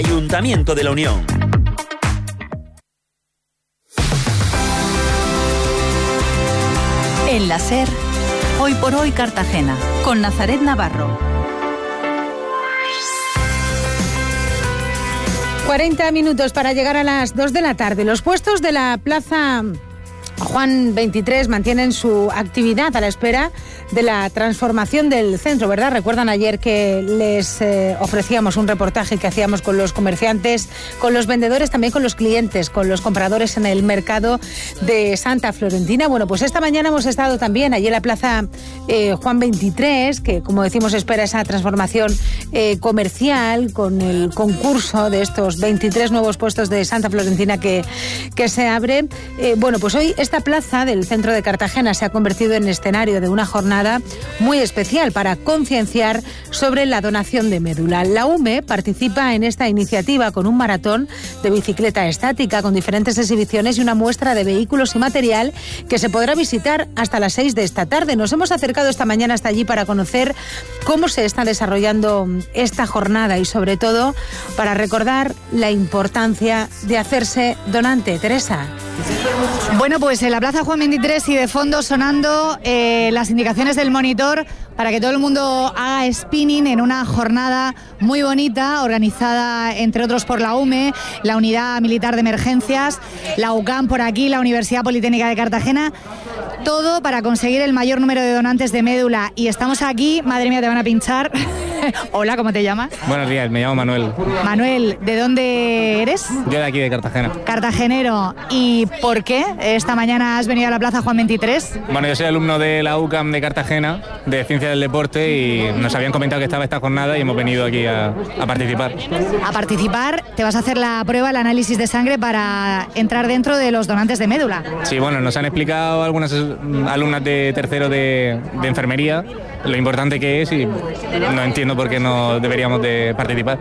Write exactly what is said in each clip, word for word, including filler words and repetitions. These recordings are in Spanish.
Ayuntamiento de la Unión. En la SER, Hoy por Hoy Cartagena, con Nazaret Navarro. cuarenta minutos para llegar a las dos de la tarde. Los puestos de la Plaza Juan veintitrés mantienen su actividad a la espera de la transformación del centro, ¿verdad? Recuerdan ayer que les eh, ofrecíamos un reportaje que hacíamos con los comerciantes, con los vendedores, también con los clientes, con los compradores en el mercado de Santa Florentina. Bueno, pues esta mañana hemos estado también allí en la Plaza eh, Juan veintitrés, que como decimos espera esa transformación eh, comercial con el concurso de estos veintitrés nuevos puestos de Santa Florentina que, que se abre. Eh, bueno, pues hoy esta plaza del centro de Cartagena se ha convertido en escenario de una jornada muy especial para concienciar sobre la donación de médula. La U M E participa en esta iniciativa con un maratón de bicicleta estática con diferentes exhibiciones y una muestra de vehículos y material que se podrá visitar hasta las seis de esta tarde. Nos hemos acercado esta mañana hasta allí para conocer cómo se está desarrollando esta jornada y sobre todo para recordar la importancia de hacerse donante. Teresa. Bueno, pues en la Plaza Juan veintitrés y de fondo sonando eh, las indicaciones del monitor para que todo el mundo haga spinning en una jornada muy bonita, organizada entre otros por la U M E, la Unidad Militar de Emergencias, la U C A M por aquí, la Universidad Politécnica de Cartagena, todo para conseguir el mayor número de donantes de médula. Y estamos aquí, madre mía, te van a pinchar. Hola, ¿cómo te llamas? Buenos días, me llamo Manuel. Manuel, ¿de dónde eres? Yo de aquí, de Cartagena. Cartagenero. ¿Y por qué esta mañana has venido a la Plaza Juan veintitrés? Bueno, yo soy alumno de la U C A M de Cartagena, de Ciencia del Deporte, y nos habían comentado que estaba esta jornada y hemos venido aquí a, a participar. A participar, te vas a hacer la prueba, el análisis de sangre para entrar dentro de los donantes de médula. Sí, bueno, nos han explicado algunas alumnas de tercero de, de enfermería lo importante que es y no entiendo por qué no deberíamos de participar.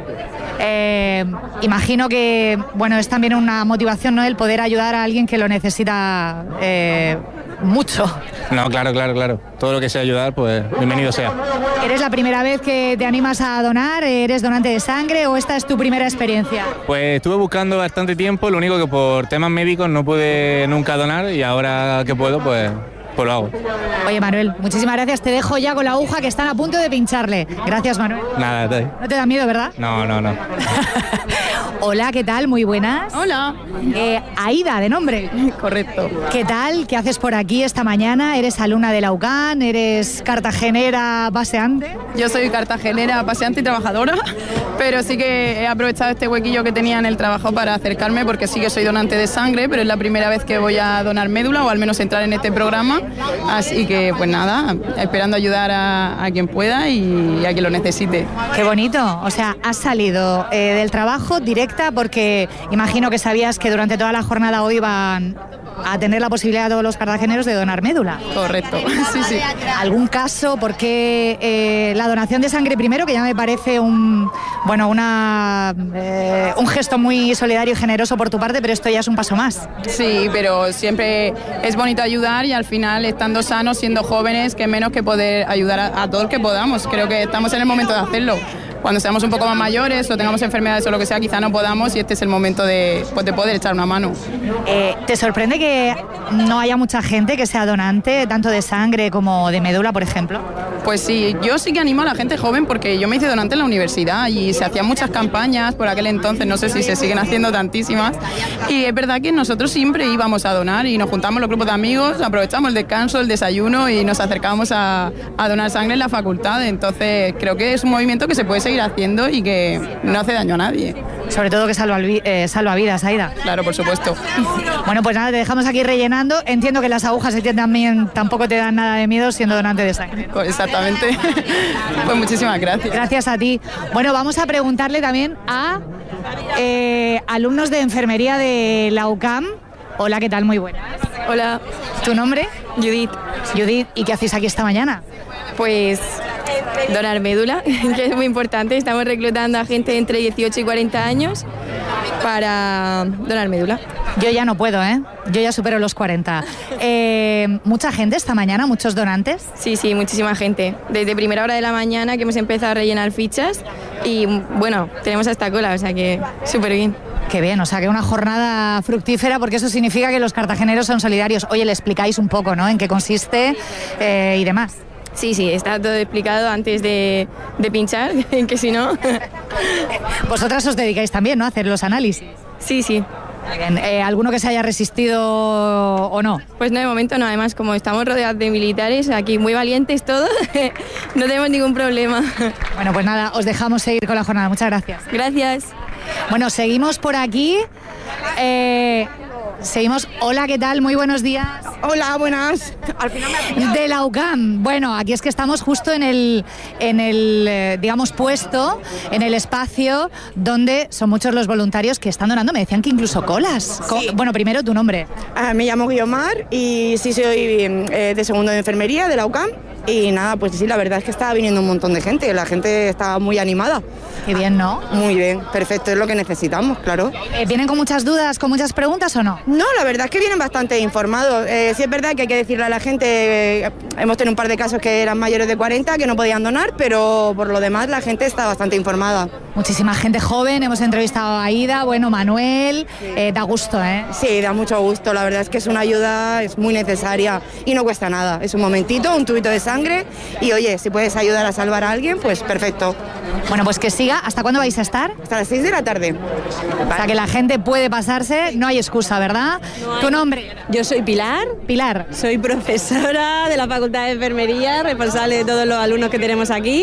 Eh, imagino que bueno es también una motivación, ¿no?, el poder ayudar a alguien que lo necesita eh, mucho. No, claro, claro, claro. Todo lo que sea ayudar, pues bienvenido sea. ¿Eres la primera vez que te animas a donar? ¿Eres donante de sangre o esta es tu primera experiencia? Pues estuve buscando bastante tiempo, lo único que por temas médicos no pude nunca donar y ahora que puedo, pues... pues lo hago. Oye, Manuel, muchísimas gracias. Te dejo ya con la aguja que están a punto de pincharle. Gracias, Manuel. Nada, te... ¿No te da miedo, verdad? No, no, no. Hola, ¿qué tal? Muy buenas. Hola. Eh, Aida, de nombre. Correcto. ¿Qué tal? ¿Qué haces por aquí esta mañana? ¿Eres alumna de la U C A M? ¿Eres cartagenera paseante? Yo soy cartagenera paseante y trabajadora, pero sí que he aprovechado este huequillo que tenía en el trabajo para acercarme, porque sí que soy donante de sangre, pero es la primera vez que voy a donar médula, o al menos entrar en este programa. Así que, pues nada, esperando ayudar a, a quien pueda y a quien lo necesite. Qué bonito. O sea, has salido eh, del trabajo directa porque imagino que sabías que durante toda la jornada hoy iban a tener la posibilidad todos los cartageneros de donar médula. Correcto, sí, sí. ¿Algún caso? Porque eh, la donación de sangre primero, que ya me parece un bueno una eh, un gesto muy solidario y generoso por tu parte, pero esto ya es un paso más. Sí, pero siempre es bonito ayudar y al final, estando sanos, siendo jóvenes, que menos que poder ayudar a, a todos que podamos. Creo que estamos en el momento de hacerlo. Cuando seamos un poco más mayores o tengamos enfermedades o lo que sea, quizá no podamos, y este es el momento de, pues, de poder echar una mano. Eh, ¿Te sorprende que no haya mucha gente que sea donante, tanto de sangre como de médula, por ejemplo? Pues sí, yo sí que animo a la gente joven, porque yo me hice donante en la universidad y se hacían muchas campañas por aquel entonces, no sé si se siguen haciendo tantísimas, y es verdad que nosotros siempre íbamos a donar y nos juntamos los grupos de amigos, aprovechamos el descanso, el desayuno y nos acercábamos a, a donar sangre en la facultad. Entonces creo que es un movimiento que se puede seguir haciendo y que no hace daño a nadie. Sobre todo que salva, eh, salva vidas, Aida. Claro, por supuesto. Bueno, pues nada, te dejamos aquí rellenando. Entiendo que las agujas también tampoco te dan nada de miedo siendo donante de sangre. Exactamente. Pues muchísimas gracias. Gracias a ti. Bueno, vamos a preguntarle también a eh, alumnos de enfermería de la U C A M. Hola, ¿qué tal? Muy buenas. Hola. ¿Tu nombre? Judith. Judith, ¿y qué hacéis aquí esta mañana? Pues donar médula, que es muy importante. Estamos reclutando a gente entre dieciocho y cuarenta años para donar médula. Yo ya no puedo, ¿eh? Yo ya supero los cuarenta. Eh, ¿Mucha gente esta mañana? ¿Muchos donantes? Sí, sí, muchísima gente. Desde primera hora de la mañana que hemos empezado a rellenar fichas y bueno, tenemos hasta cola, o sea que súper bien. Qué bien, o sea que una jornada fructífera, porque eso significa que los cartageneros son solidarios. Oye, le explicáis un poco, ¿no?, en qué consiste eh, y demás. Sí, sí, está todo explicado antes de, de pinchar, que si no... Vosotras os dedicáis también, ¿no?, a hacer los análisis. Sí, sí. Bien. Eh, ¿Alguno que se haya resistido o no? Pues no, de momento no, además como estamos rodeados de militares, aquí muy valientes todos, no tenemos ningún problema. Bueno, pues nada, os dejamos seguir con la jornada, muchas gracias. Gracias. Bueno, seguimos por aquí. Eh, seguimos. Hola, ¿qué tal? Muy buenos días. Hola, buenas. Al final me de la U C A M. Bueno, aquí es que estamos justo en el, en el eh, digamos, puesto, en el espacio donde son muchos los voluntarios que están donando. Me decían que incluso colas. Co- Sí. Bueno, primero tu nombre. Ah, me llamo Guiomar y sí soy eh, de segundo de enfermería de la U C A M. Y nada, pues sí, la verdad es que estaba viniendo un montón de gente. La gente estaba muy animada. Qué bien, ¿no? Muy bien, perfecto, es lo que necesitamos, claro. Eh, ¿Vienen con muchas dudas, con muchas preguntas o no? No, la verdad es que vienen bastante informados. Eh, sí es verdad que hay que decirle a la gente, eh, hemos tenido un par de casos que eran mayores de cuarenta, que no podían donar, pero por lo demás la gente está bastante informada. Muchísima gente joven, hemos entrevistado a Aida, bueno, Manuel, eh, da gusto, ¿eh? Sí, da mucho gusto, la verdad es que es una ayuda, es muy necesaria y no cuesta nada. Es un momentito, un tubito de sangre y oye, si puedes ayudar a salvar a alguien, pues perfecto. Bueno, pues que siga. ¿Hasta cuándo vais a estar? Hasta las seis de la tarde. O sea, que la gente puede pasarse, no hay excusa, ¿verdad? No hay. ¿Tu nombre? Yo soy Pilar, Pilar. soy profesora de la Facultad de Enfermería, responsable de todos los alumnos que tenemos aquí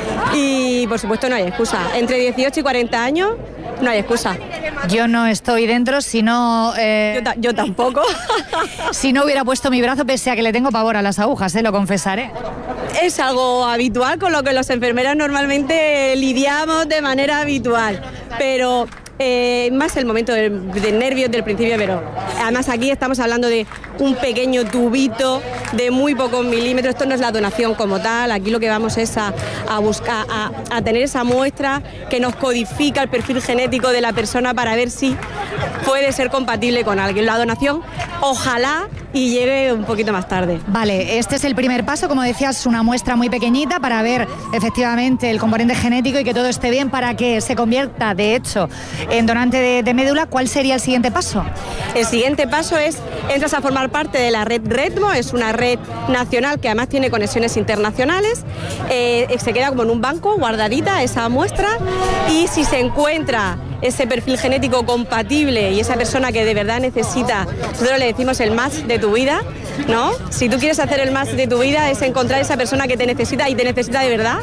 y por supuesto no hay excusa. Entre dieciocho y cuarenta años no hay excusa. Yo no estoy dentro, si no, eh, Yo, ta- yo tampoco. si no hubiera puesto mi brazo, pese a que le tengo pavor a las agujas, eh, lo confesaré. Es algo habitual con lo que los enfermeras normalmente lidiamos de manera habitual, pero eh, más el momento del, del nervios del principio, pero además aquí estamos hablando de un pequeño tubito de muy pocos milímetros. Esto no es la donación como tal, aquí lo que vamos es a, a buscar, a, a tener esa muestra que nos codifica el perfil genético de la persona para ver si puede ser compatible con alguien. La donación, ojalá y llegue un poquito más tarde. Vale, este es el primer paso, como decías, una muestra muy pequeñita para ver efectivamente el componente genético y que todo esté bien para que se convierta, de hecho, en donante de, de médula. ¿Cuál sería el siguiente paso? El siguiente paso es, entras a formar parte de la red REDMO, es una red nacional que además tiene conexiones internacionales, eh, se queda como en un banco guardadita esa muestra y si se encuentra ese perfil genético compatible y esa persona que de verdad necesita, nosotros le decimos el match de tu vida, ¿no? Si tú quieres hacer el match de tu vida es encontrar esa persona que te necesita y te necesita de verdad.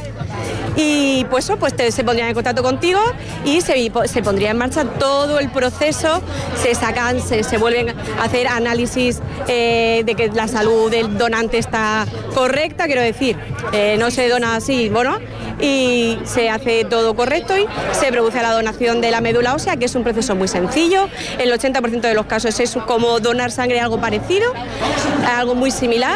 Y pues eso, pues te, se pondrían en contacto contigo y se, se pondría en marcha todo el proceso, se sacan, se, se vuelven a hacer análisis eh, de que la salud del donante está correcta, quiero decir, eh, no se dona así, bueno, y se hace todo correcto y se produce la donación de la médula ósea, que es un proceso muy sencillo. El ochenta por ciento de los casos es como donar sangre, algo parecido, algo muy similar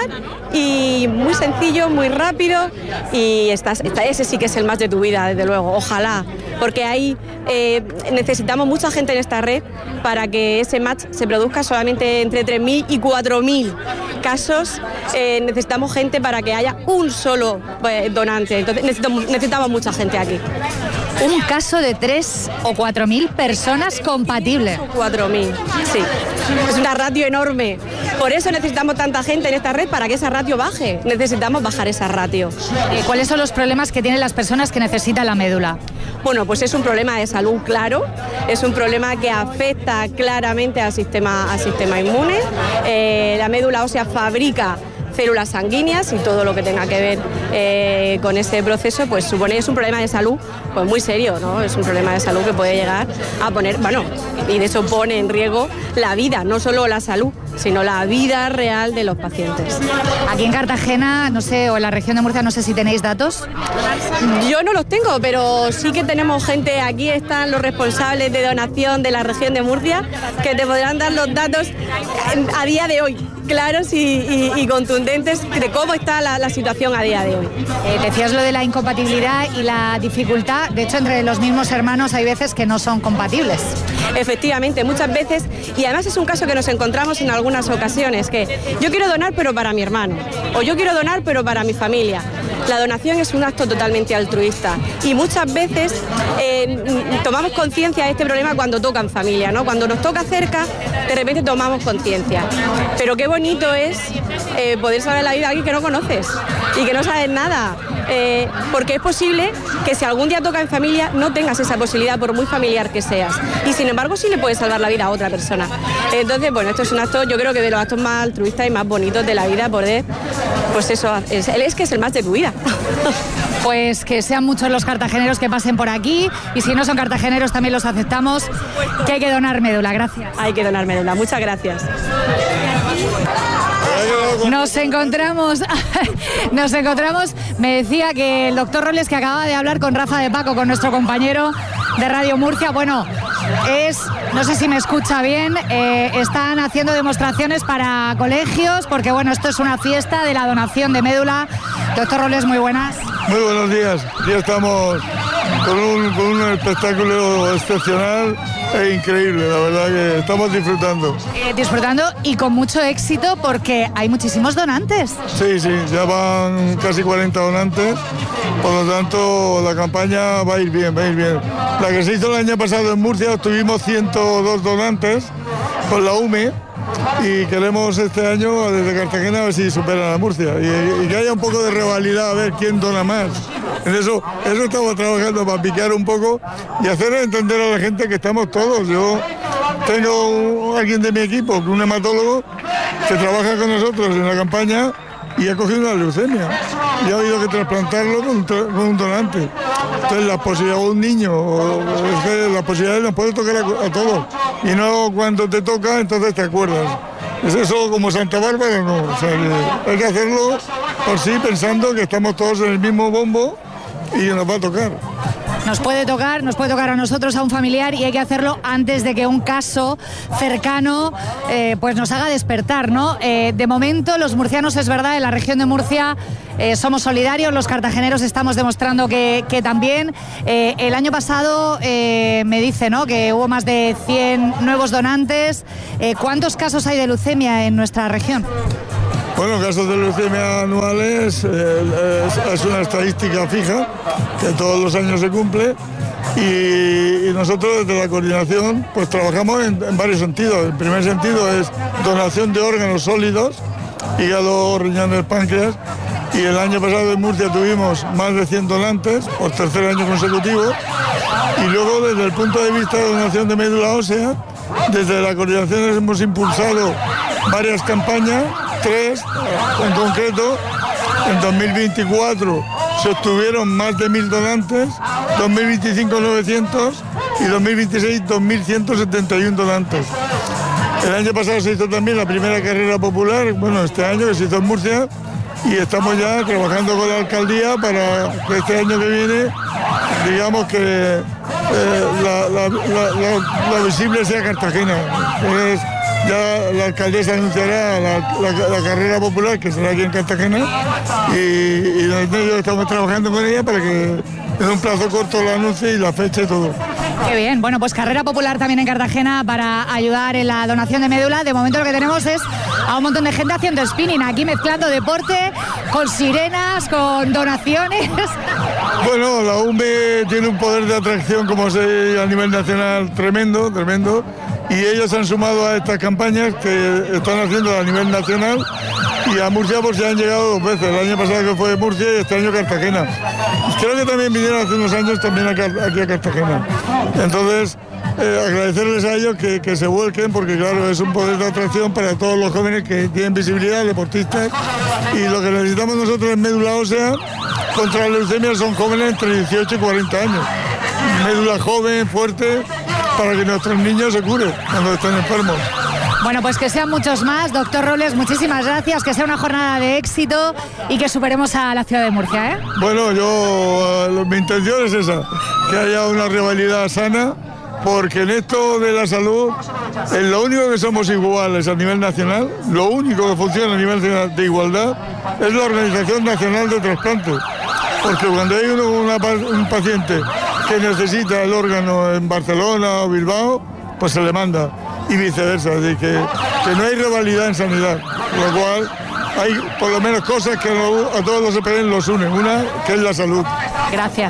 y muy sencillo, muy rápido y estás, está, ese sí que es el más de tu vida, desde luego, ojalá, porque ahí eh, necesitamos mucha gente en esta red para que ese match se produzca. Solamente entre tres mil y cuatro mil casos eh, necesitamos gente para que haya un solo eh, donante, entonces necesitamos, necesitamos mucha gente aquí. Un caso de tres o cuatro mil personas compatibles. cuatro mil, sí. Es una ratio enorme. Por eso necesitamos tanta gente en esta red, para que esa ratio baje. Necesitamos bajar esa ratio. Eh, ¿Cuáles son los problemas que tienen las personas que necesitan la médula? Bueno, pues es un problema de salud claro, es un problema que afecta claramente al sistema, al sistema inmune. Eh, la médula ósea fabrica células sanguíneas y todo lo que tenga que ver eh, con ese proceso, pues supone es un problema de salud pues muy serio, ¿no? Es un problema de salud que puede llegar a poner, bueno, y de eso pone en riesgo la vida, no solo la salud, sino la vida real de los pacientes. Aquí en Cartagena, no sé, o en la región de Murcia, no sé si tenéis datos. Yo no los tengo, pero sí que tenemos gente, aquí están los responsables de donación de la región de Murcia, que te podrán dar los datos a día de hoy, claros y, y, y contundentes de cómo está la, la situación a día de hoy. Eh, decías lo de la incompatibilidad y la dificultad, de hecho entre los mismos hermanos hay veces que no son compatibles. Efectivamente, muchas veces, y además es un caso que nos encontramos en algunas ocasiones, que yo quiero donar pero para mi hermano, o yo quiero donar pero para mi familia. La donación es un acto totalmente altruista y muchas veces eh, tomamos conciencia de este problema cuando toca en familia, ¿no? Cuando nos toca cerca, de repente tomamos conciencia. Pero qué bonito es eh, poder salvar la vida a alguien que no conoces y que no sabes nada. Eh, porque es posible que si algún día toca en familia no tengas esa posibilidad por muy familiar que seas y sin embargo sí le puedes salvar la vida a otra persona. Entonces, bueno, esto es un acto, yo creo que de los actos más altruistas y más bonitos de la vida, poder, pues eso, es, es que es el más de tu vida. Pues que sean muchos los cartageneros que pasen por aquí y si no son cartageneros también los aceptamos, que hay que donar médula. Gracias. Hay que donar médula, muchas gracias. Nos encontramos, nos encontramos, me decía que el doctor Robles, que acaba de hablar con Rafa de Paco, con nuestro compañero de Radio Murcia, bueno, es, no sé si me escucha bien, eh, están haciendo demostraciones para colegios, porque bueno, esto es una fiesta de la donación de médula. Doctor Robles, muy buenas. Muy buenos días, ya estamos con un, con un espectáculo excepcional e increíble, la verdad que estamos disfrutando. Eh, disfrutando y con mucho éxito porque hay muchísimos donantes. Sí, sí, ya van casi cuarenta donantes, por lo tanto la campaña va a ir bien, va a ir bien. La que se hizo el año pasado en Murcia, obtuvimos ciento dos donantes con la U M E y queremos este año desde Cartagena a ver si superan a Murcia y, y que haya un poco de rivalidad a ver quién dona más. En eso, eso estamos trabajando para picar un poco y hacer entender a la gente que estamos todos. Yo tengo un, alguien de mi equipo, un hematólogo, que trabaja con nosotros en la campaña y ha cogido una leucemia y ha habido que trasplantarlo con un, con un donante. Entonces la posibilidad de un niño, es que las posibilidades nos puede tocar a, a todos y no cuando te toca entonces te acuerdas. Es eso como Santa Bárbara, no, o sea, que hay que hacerlo por sí pensando que estamos todos en el mismo bombo y nos va a tocar. Nos puede tocar, nos puede tocar a nosotros, a un familiar, y hay que hacerlo antes de que un caso cercano eh, pues nos haga despertar, ¿no? Eh, de momento, los murcianos, es verdad, en la región de Murcia eh, somos solidarios, los cartageneros estamos demostrando que, que también. Eh, el año pasado eh, me dice, ¿no?, que hubo más de cien nuevos donantes. Eh, ¿Cuántos casos hay de leucemia en nuestra región? Bueno, casos de leucemia anuales eh, es, es una estadística fija que todos los años se cumple y, y nosotros desde la coordinación pues trabajamos en, en varios sentidos. El primer sentido es donación de órganos sólidos, hígado, riñones, páncreas, y el año pasado en Murcia tuvimos más de cien donantes por tercer año consecutivo y luego desde el punto de vista de donación de médula ósea, desde la coordinación hemos impulsado varias campañas. Tres, en concreto, en dos mil veinticuatro se obtuvieron más de mil donantes, dos mil veinticinco novecientos y dos mil veintiséis dos mil ciento setenta y uno donantes. El año pasado se hizo también la primera carrera popular, bueno, este año que se hizo en Murcia y estamos ya trabajando con la alcaldía para que este año que viene, digamos que eh, la, la, la, la, la visible sea Cartagena. Es, ya la alcaldesa anunciará la, la, la carrera popular que será aquí en Cartagena y, y en el medio estamos trabajando con ella para que en un plazo corto la anuncie y la fecha y todo. Qué bien, bueno, pues carrera popular también en Cartagena para ayudar en la donación de médula. De momento lo que tenemos es a un montón de gente haciendo spinning, aquí mezclando deporte con sirenas, con donaciones. Bueno, la U M E tiene un poder de atracción como sé a nivel nacional tremendo, tremendo. Y ellos se han sumado a estas campañas que están haciendo a nivel nacional y a Murcia por si han llegado dos veces, el año pasado que fue de Murcia y este año Cartagena. Creo que también vinieron hace unos años también aquí a Cartagena. Entonces, eh, agradecerles a ellos que, que se vuelquen porque claro, es un poder de atracción para todos los jóvenes que tienen visibilidad, deportistas, y lo que necesitamos nosotros en médula ósea contra la leucemia son jóvenes entre dieciocho y cuarenta años. Médula joven, fuerte, para que nuestros niños se curen cuando estén enfermos. Bueno, pues que sean muchos más. Doctor Robles, muchísimas gracias, que sea una jornada de éxito y que superemos a la ciudad de Murcia, ¿eh? Bueno, yo, uh, mi intención es esa, que haya una rivalidad sana, porque en esto de la salud, en lo único que somos iguales a nivel nacional, lo único que funciona a nivel de igualdad, es la Organización Nacional de Trasplantes. Porque cuando hay uno, una, un paciente que necesita el órgano en Barcelona o Bilbao, pues se le manda, y viceversa, así que, que no hay rivalidad en sanidad, con lo cual hay por lo menos cosas que a todos los E P E los unen. Una, que es la salud. Gracias.